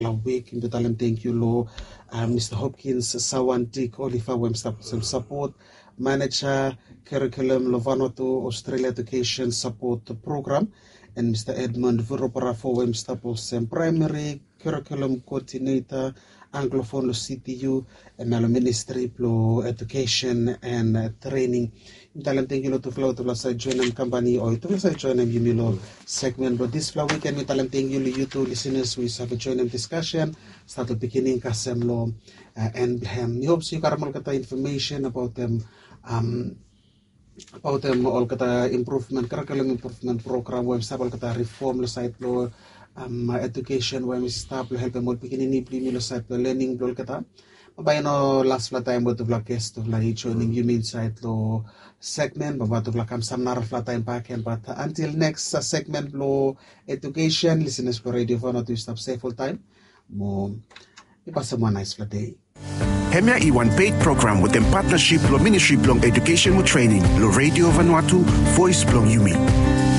week in the talent thank you lo Mr. Hopkins Sawantik Olifa Wemstap support manager curriculum Lovanatu Australia Education Support Program and Mr. Edmund Vuropara for Wemstap primary curriculum coordinator Anglophone lo CTU and Malo Ministry lo Education and Training. Talent thank you to flow to la join them company or to la join them you segment but this flow weekend we talent thank you to listeners we have a join them discussion start the beginning kasem lo and we hope you karamal kata information about them all kata improvement curriculum improvement program website all kata reform lo site lo education where we start lo help them all beginning ni lo site lo learning lo kata Mabay no last flat time to vlog guest to vlog joining you inside lo segment baba to vlog kam samnar flat time back but until next segment lo education listeners for radio for not to stop safe full time mo ipasa mo nice flat day. Hemia Iwan paid program with them partnership lo ministry blong education mo training lo radio Vanuatu voice blong Yumi.